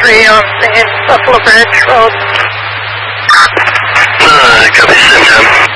3 on the Buffalo Bridge Road. Copy, Sam.